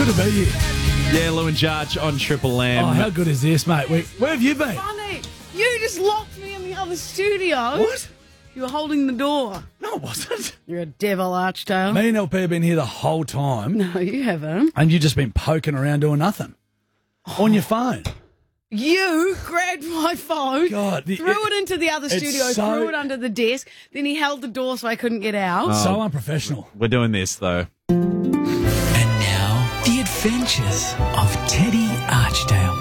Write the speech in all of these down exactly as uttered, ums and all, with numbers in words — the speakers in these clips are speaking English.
Good to be here. Yeah, Lou and Judge on Triple M. Oh, how good is this, mate? Where, where have you been? Funny. You just locked me in the other studio. What? You were holding the door. No, it wasn't. You're a devil, Archdale. Me and L P have been here the whole time, No, you haven't. and you've just been poking around doing nothing. On your phone. You grabbed my phone, God, the- threw it- it into the other it's studio, so- threw it under the desk, then he held the door so I couldn't get out. So unprofessional. We're doing this, though. And now, the adventures of Teddy Archdale.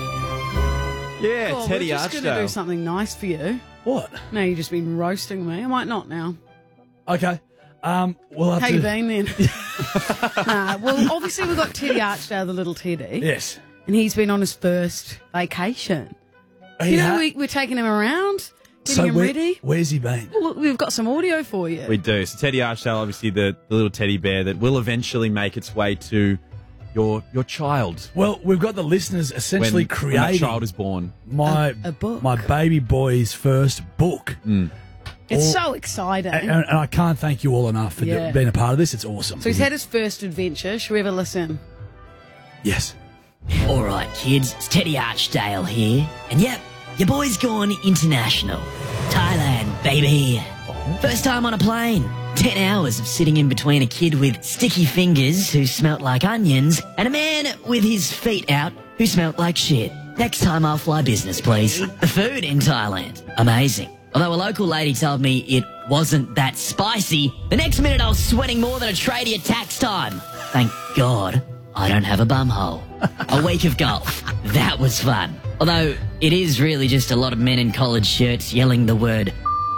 Yeah, Oh, Teddy we're just going to Archdale. do something nice for you. What? No, you've just been roasting me. I might not now. Okay. Um, we'll have How to... you been then? nah, well, obviously we've got Teddy Archdale, the little Teddy. Yes. And he's been on his first vacation. He You know, ha- we, we're taking him around, getting so him where- ready. Where's he been? Well, we've got some audio for you. We do. So Teddy Archdale, obviously the, the little teddy bear that will eventually make its way to your your child. Well, we've got the listeners essentially when, creating when that child is born. my A- a book. my baby boy's first book. it's all- so exciting. And, and I can't thank you all enough for Yeah. being a part of this. It's awesome. so he's had his first adventure. Should we have a listen? Yes. All right, kids, it's Teddy Archdale here. And yep, your boy's gone international. Thailand, baby. First time on a plane. Ten hours of sitting in between a kid with sticky fingers who smelt like onions and a man with his feet out who smelt like shit. Next time I'll fly business, please. The food in Thailand, amazing. Although a local lady told me it wasn't that spicy, the next minute I was sweating more than a tradie at tax time. Thank God I don't have a bumhole. A week of golf. That was fun. Although it is really just a lot of men in collared shirts yelling the word.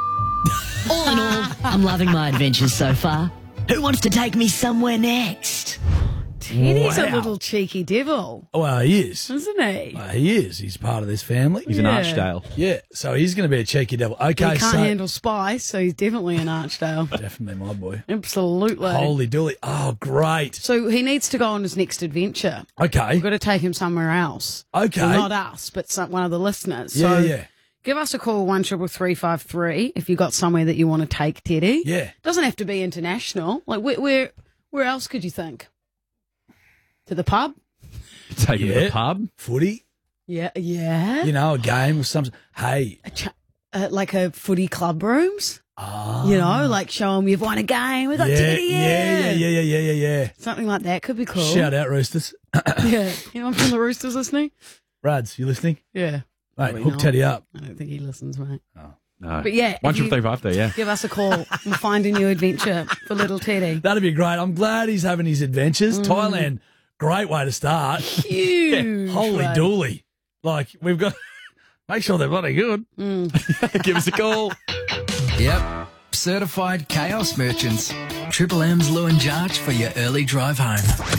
All in all, I'm loving my adventures so far. Who wants to take me somewhere next? Teddy's a Wow. little cheeky devil, Well, he is. isn't he? Uh, he is. He's part of this family. He's an Yeah. Archdale. Yeah. So he's going to be a cheeky devil. He Okay. can't so handle spice, so he's definitely an Archdale. definitely my boy. Absolutely. Holy dooly. Oh, great. So he needs to go on his next adventure. Okay. We've got to take him somewhere else. Okay. Well, not us, but some, one of the listeners. Yeah, so yeah. give us a call, one triple three five three, if you got somewhere that you want to take Teddy. Yeah. Doesn't have to be international. Like, where, where, where else could you think? To the pub? Take him to Yeah. the pub. Footy. Yeah, yeah. You know, a game or something. Hey. A ch- uh, like a footy club rooms. Ah. You know, like show them you've won a game. We got yeah, Teddy yeah, here. yeah, yeah, yeah, yeah, yeah, yeah. Something like that could be cool. Shout out, Roosters. Yeah. Anyone from the Roosters listening? Rads, you listening? Yeah. Mate, Probably hook not. Teddy up. I don't think he listens, mate. No. But yeah, One if you- triple three five there, yeah. Give us a call and find a new adventure for little Teddy. That'd be great. I'm glad he's having his adventures. Mm. Thailand, great way to start. Huge. Holy way. dooly. Like, we've got... Make sure they're bloody good. Give us a call. Yep, certified chaos merchants. Triple M's Lou and Jarch for your early drive home.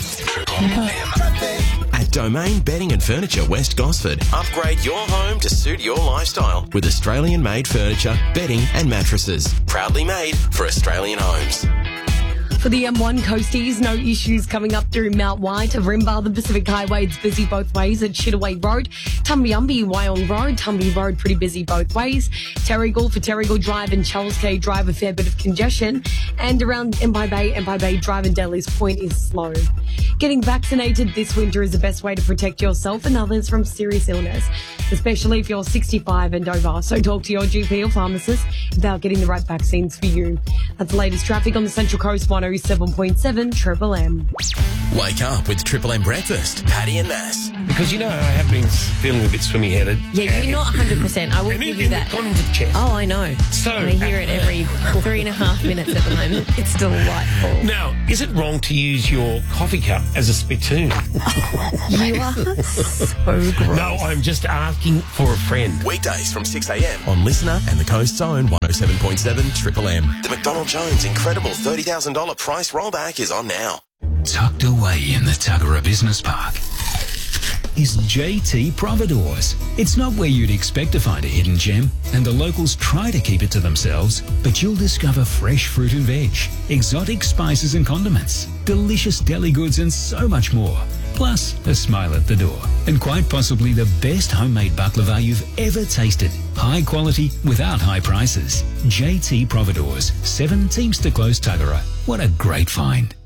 At Domain Bedding and Furniture West Gosford, upgrade your home to suit your lifestyle with Australian-made furniture, bedding and mattresses. Proudly made for Australian homes. For the M one coasties, no issues coming up through Mount White, Rimba, the Pacific Highway. It's busy both ways at Chittaway Road. Tumbiumbi, Wyong Road, Tumby Road, pretty busy both ways. Terrigal for Terrigal Drive and Charles K Drive, a fair bit of congestion. And around Empire Bay, Empire Bay Drive and Delhi's Point is slow. Getting vaccinated this winter is the best way to protect yourself and others from serious illness, especially if you're sixty-five and over. So talk to your G P or pharmacist about getting the right vaccines for you. That's the latest traffic on the Central Coast, one oh seven point seven Triple M. Wake up with Triple M Breakfast, Paddy and Mass. Because, you know, I have been feeling a bit swimmy-headed. Yeah, you're not one hundred percent. I will And give it- you it that. gone into chest. Oh, I know. So- I hear it every three and a half minutes at the moment. It's delightful. Now, is it wrong to use your coffee cup as a spittoon? You are so gross. No, I'm just asking for a friend. Weekdays from six a.m. on Listener and the Coast's Own one oh seven point seven Triple M. The McDonald Jones incredible thirty thousand dollars price rollback is on now. Tucked away in the Tuggerah Business Park is J T Providores. It's not where you'd expect to find a hidden gem, and the locals try to keep it to themselves, but you'll discover fresh fruit and veg, exotic spices and condiments, delicious deli goods and so much more. Plus, a smile at the door. And quite possibly the best homemade baklava you've ever tasted. High quality without high prices. J T Providores, seven Teamster Close, Tuggerah. What a great find.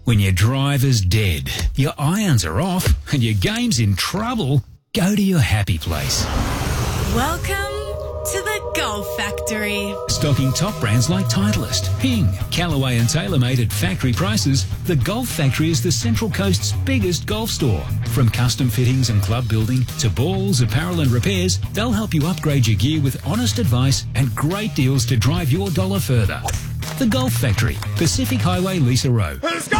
When your driver's dead, your irons are off, and your game's in trouble, go to your happy place. Welcome to the Golf Factory. Stocking top brands like Titleist, Ping, Callaway and TaylorMade at factory prices, the Golf Factory is the Central Coast's biggest golf store. From custom fittings and club building to balls, apparel and repairs, they'll help you upgrade your gear with honest advice and great deals to drive your dollar further. The Golf Factory, Pacific Highway, Lisa Road.